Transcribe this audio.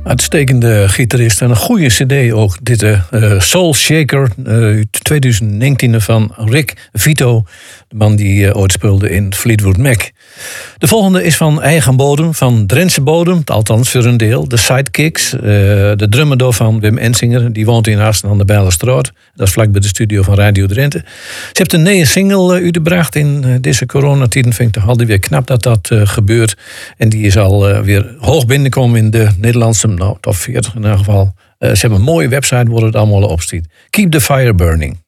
Uitstekende gitarist en een goede cd ook. Dit Soul Shaker uit 2019 van Rick Vito. De man die ooit speelde in Fleetwood Mac. De volgende is van eigen bodem, van Drentse bodem. Althans voor een deel. De Sidekicks. De drummer daarvan, Wim Ensinger. Die woont in Asten aan de Bijlerstraat. Dat is vlak bij de studio van Radio Drenthe. Ze heeft een nieuwe single uitgebracht in deze coronatijden. Vind ik toch altijd weer knap dat dat gebeurt. En die is al weer hoog binnengekomen in de Nederlandse top 40 in ieder geval. Ze hebben een mooie website waar het allemaal op staat. Keep the Fire Burning.